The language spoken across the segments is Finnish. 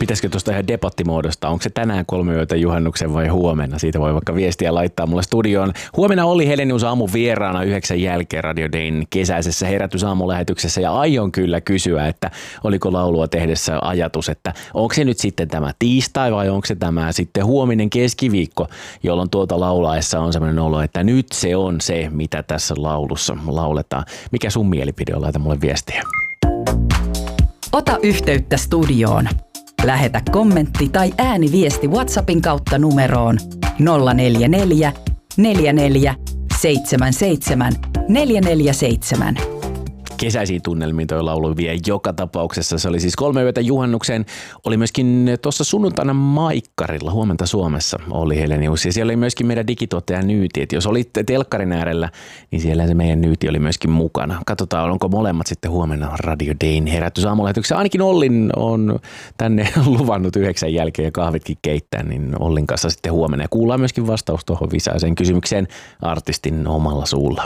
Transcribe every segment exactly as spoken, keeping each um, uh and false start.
Pitäisikö tuosta ihan debattimuodosta? Onko se tänään kolme yötä juhannuksen vai huomenna? Siitä voi vaikka viestiä laittaa mulle studioon. Huomenna Olli Helenius aamun vieraana yhdeksän jälkeen Radio Dayn kesäisessä herätysaamulähetyksessä. Ja aion kyllä kysyä, että oliko laulua tehdessä ajatus, että onko se nyt sitten tämä tiistai vai onko se tämä sitten huominen keskiviikko, jolloin tuota laulaessa on sellainen olo, että nyt se on se, mitä tässä laulussa lauletaan. Mikä sun mielipide on? Laita mulle viestiä. Ota yhteyttä studioon. Lähetä kommentti tai ääniviesti WhatsAppin kautta numeroon nolla neljä neljä, neljä neljä, seitsemän seitsemän, neljä neljä seitsemän. Kesäisiin tunnelmiin toi laulu vie joka tapauksessa. Se oli siis kolme yötä juhannukseen. Oli myöskin tuossa sunnuntaina Maikkarilla, huomenta Suomessa, Olli Helenius. Ja siellä oli myöskin meidän digituottaja Nyyti. Et jos olit telkkarin äärellä, niin siellä se meidän Nyyti oli myöskin mukana. Katsotaan, onko molemmat sitten huomenna Radio Dayn herätysaamulähetyksessä. Ainakin Ollin on tänne luvannut yhdeksän jälkeen ja kahvitkin keittää, niin Ollin kanssa sitten huomenna. Ja kuullaan myöskin vastaus tuohon visaiseen kysymykseen artistin omalla suulla.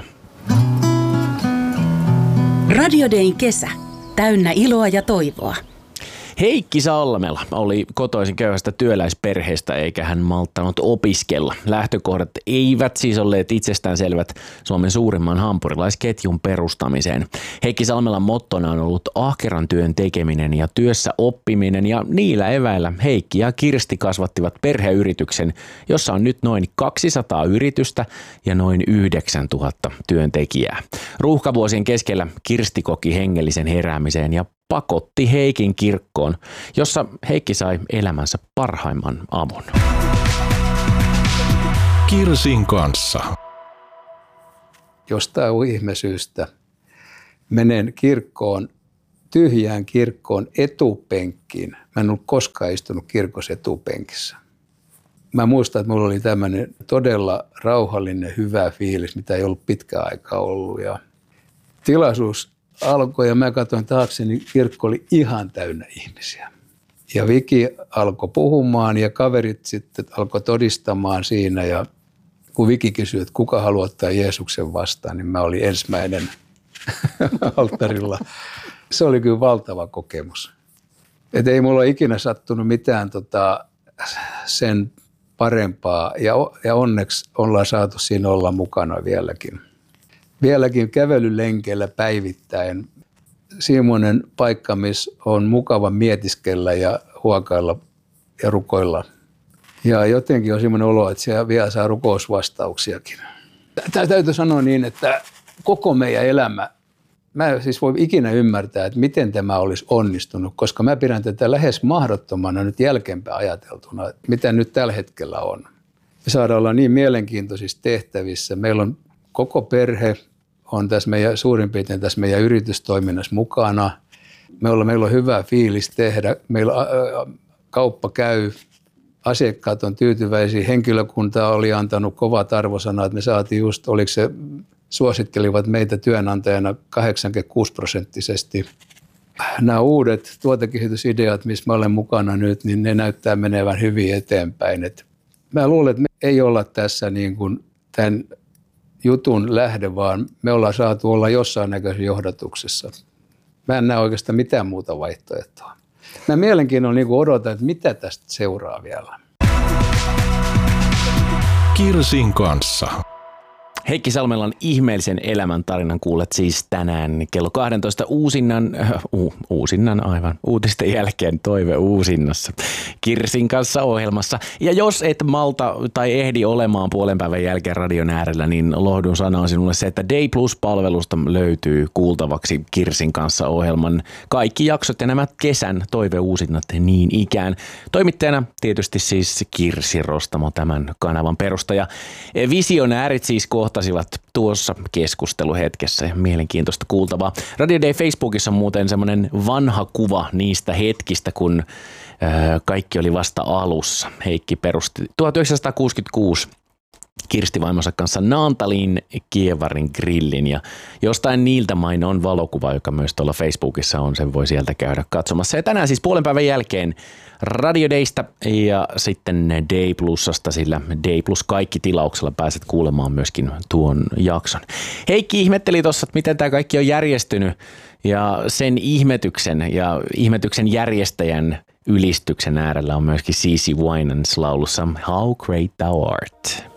Radio Dayn kesä. Täynnä iloa ja toivoa. Heikki Salmela oli kotoisin köyhästä työläisperheestä eikä hän malttanut opiskella. Lähtökohdat eivät siis olleet itsestäänselvät Suomen suurimman hampurilaisketjun perustamiseen. Heikki Salmelan mottona on ollut ahkeran työn tekeminen ja työssä oppiminen ja niillä eväillä Heikki ja Kirsti kasvattivat perheyrityksen, jossa on nyt noin kaksisataa yritystä ja noin yhdeksäntuhatta työntekijää. Ruuhkavuosien keskellä Kirsti koki hengellisen heräämiseen ja pakotti Heikin kirkkoon, jossa Heikki sai elämänsä parhaimman avun. Kirsin kanssa. Jostain ihmesyystä menen kirkkoon, tyhjään kirkkoon etupenkkiin. Mä en ollut koskaan istunut kirkossa etupenkissä. Mä muistan, että mulla oli tämmöinen todella rauhallinen, hyvä fiilis, mitä ei ollut pitkään aikaa ollut. Ja tilaisuus alkoi ja mä katsoin taakse, niin kirkko oli ihan täynnä ihmisiä. Ja Viki alkoi puhumaan ja kaverit sitten alkoi todistamaan siinä. Ja kun Viki kysyi, että kuka haluaa ottaa Jeesuksen vastaan, niin mä olin ensimmäinen alttarilla. Se oli kyllä valtava kokemus. Että ei mulla ole ikinä sattunut mitään tota, sen parempaa ja, ja onneksi ollaan saatu siinä olla mukana vieläkin. Vieläkin kävelylenkeillä päivittäin. Semmoinen paikka, missä on mukava mietiskellä ja huokailla ja rukoilla. Ja jotenkin on semmoinen olo, että siellä vielä saa rukousvastauksiakin. Tämä täytyy sanoa niin, että koko meidän elämä, mä en siis voi ikinä ymmärtää, että miten tämä olisi onnistunut, koska mä pidän tätä lähes mahdottomana nyt jälkeenpäin ajateltuna, että mitä nyt tällä hetkellä on. Me saadaan olla niin mielenkiintoisissa tehtävissä. Meillä on koko perhe on tässä meidän, suurin piirtein tässä meidän yritystoiminnassa mukana. Meillä, meillä on hyvä fiilis tehdä. Meillä ä, kauppa käy, asiakkaat on tyytyväisiä. Henkilökunta oli antanut kovat arvosanat. Me saatiin just, oliko se, suosittelivat meitä työnantajana kahdeksankymmentäkuusi prosenttisesti. Nämä uudet tuotekehitysideat, missä mä olen mukana nyt, niin ne näyttää menevän hyvin eteenpäin. Et mä luulen, että me ei olla tässä niin kuin tämän jutun lähde, vaan me ollaan saatu olla jossain näköisessä johdatuksessa. Mä en näe oikeastaan mitään muuta vaihtoehtoa. Mä mielenkiinnolla niin odotan, että mitä tästä seuraa vielä. Kirsin kanssa. Heikki Salmelan ihmeellisen elämän tarinan kuulet siis tänään kello kaksitoista uusinnan, äh, uh, uusinnan aivan, uutisten jälkeen toive uusinnassa Kirsin kanssa ohjelmassa. Ja jos et malta tai ehdi olemaan puolen päivän jälkeen radion äärellä, niin lohdun sanoa sinulle se, että Day Plus-palvelusta löytyy kuultavaksi Kirsin kanssa ohjelman kaikki jaksot ja nämä kesän toive uusinnat niin ikään. Toimittajana tietysti siis Kirsi Rostamo, tämän kanavan perustaja. Visionäärit siis kohtasivat tuossa keskusteluhetkessä. Mielenkiintoista kuultavaa. Radio Day Facebookissa on muuten semmoinen vanha kuva niistä hetkistä, kun äh, kaikki oli vasta alussa. Heikki perusti tuhatyhdeksänsataakuusikymmentäkuusi Kirsti vaimonsa kanssa Naantalin Kievarin grillin ja jostain niiltä main on valokuva, joka myös tuolla Facebookissa on, sen voi sieltä käydä katsomassa. Ja tänään siis puolen päivän jälkeen Radio Daysta ja sitten Day Plusasta, sillä Day Plus kaikki tilauksella pääset kuulemaan myöskin tuon jakson. Heikki ihmetteli tuossa, että miten tämä kaikki on järjestynyt ja sen ihmetyksen ja ihmetyksen järjestäjän ylistyksen äärellä on myöskin C C Winans laulussa How Great Thou Art.